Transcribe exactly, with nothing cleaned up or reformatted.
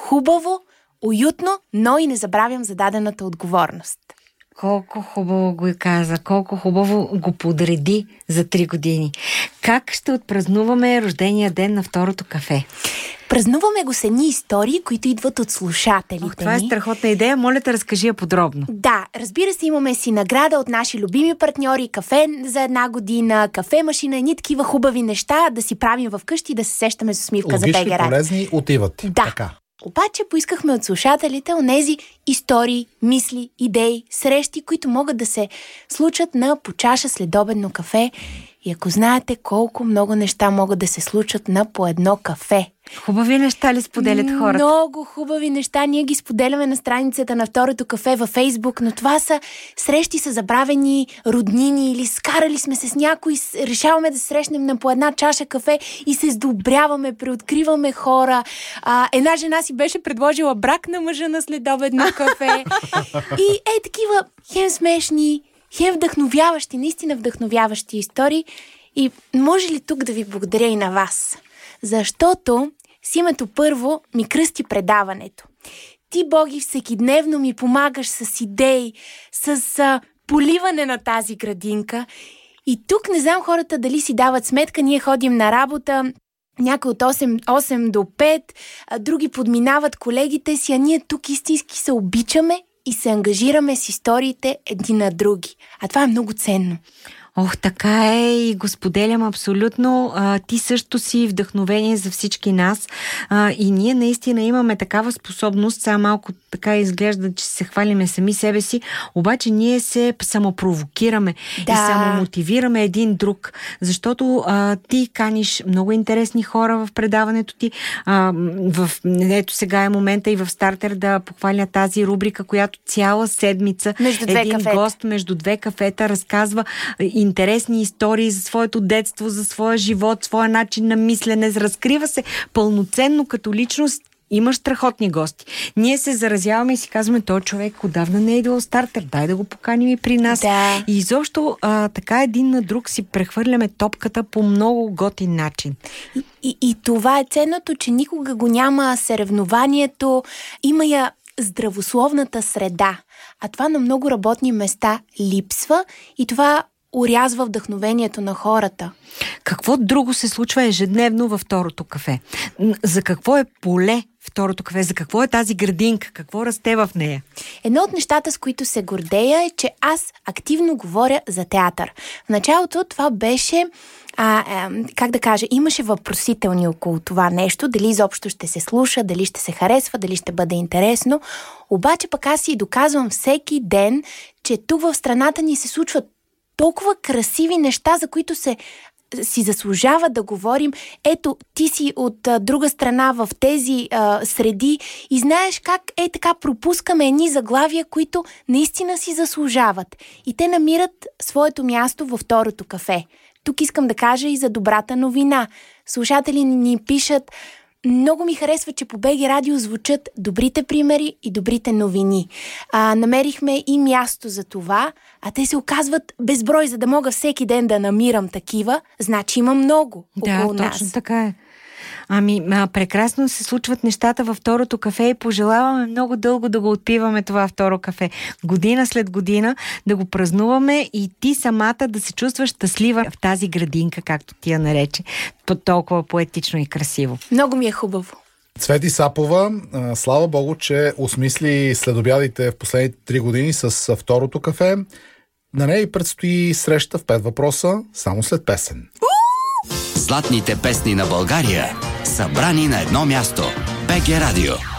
хубаво, уютно, но и не забравям за дадената отговорност. Колко хубаво го каза, колко хубаво го подреди за три години. Как ще отпразнуваме рождения ден на второто кафе? Празнуваме го с едни истории, които идват от слушателите ни. Ох, това е страхотна идея. Моля те, разкажи я подробно. Да, разбира се, имаме си награда от наши любими партньори, кафе за една година, кафе машина, едни такива хубави неща да си правим вкъщи и да се сещаме с усмивка за БГ Радио. Логични, полезни, отиват. Да. Така. Обаче поискахме от слушателите онези истории, мисли, идеи, срещи, които могат да се случат на по чаша следобедно кафе. И ако знаете колко много неща могат да се случат на по едно кафе. Хубави неща ли споделят хората? Много хубави неща. Ние ги споделяме на страницата на второто кафе във Фейсбук, но това са срещи с забравени роднини или скарали сме се с някой, решаваме да се срещнем на по една чаша кафе и се сдобряваме, преоткриваме хора. А, една жена си беше предложила брак на мъжа на следобедно кафе. И е такива хем смешни, хем вдъхновяващи, наистина вдъхновяващи истории. И може ли тук да ви благодаря и на вас? Защото с името първо ми кръсти предаването. Ти, Боги, всекидневно ми помагаш с идеи, с а, поливане на тази градинка. И тук не знам хората дали си дават сметка, ние ходим на работа, някой от осем до пет, а други подминават колегите си, а ние тук истински се обичаме и се ангажираме с историите един на други. А това е много ценно. Ох, така е и го споделям абсолютно. А, ти също си вдъхновение за всички нас а, и ние наистина имаме такава способност, сега малко така изглежда, че се хвалиме сами себе си, обаче ние се самопровокираме да. и самомотивираме един друг, защото а, ти каниш много интересни хора в предаването ти. А, в, ето сега е момента и в стартер да похваля тази рубрика, която цяла седмица между две един кафета. гост между две кафета разказва интересни истории за своето детство, за своя живот, своя начин на мислене, разкрива се пълноценно като личност. Имаш страхотни гости. Ние се заразяваме и си казваме, той човек отдавна не е идвал стартер, дай да го поканим и при нас. Да. И изобщо а, така един на друг си прехвърляме топката по много готин начин. И, и, и това е ценното, че никога го няма съревнованието, има я здравословната среда. А това на много работни места липсва и това орязва вдъхновението на хората. Какво друго се случва ежедневно във второто кафе? За какво е поле второто кафе? За какво е тази градинка? Какво расте в нея? Едно от нещата, с които се гордея, е, че аз активно говоря за театър. В началото това беше, а, а, как да кажа, имаше въпросителни около това нещо, дали изобщо ще се слуша, дали ще се харесва, дали ще бъде интересно. Обаче пък аз си доказвам всеки ден, че тук в страната ни се случват толкова красиви неща, за които се си заслужава да говорим. Ето, ти си от а, друга страна в тези а, среди и знаеш как е така пропускаме едни заглавия, които наистина си заслужават. И те намират своето място във второто кафе. Тук искам да кажа и за добрата новина. Слушатели ни пишат: много ми харесва, че по БГ Радио звучат добрите примери и добрите новини. А, намерихме и място за това, а те се оказват безброй, за да мога всеки ден да намирам такива. Значи има много около да, нас. Да, точно така е. Ами, а, прекрасно се случват нещата във второто кафе и пожелаваме много дълго да го отпиваме това второ кафе. Година след година да го празнуваме и ти самата да се чувстваш щастлива в тази градинка, както ти я нарече. Толкова поетично и красиво. Много ми е хубаво. Цвети Сапова, слава Богу, че осмисли следобядите в последните три години с второто кафе. На нея предстои среща в пет въпроса, само след песен. Златните песни на България, събрани на едно място. БГ Радио.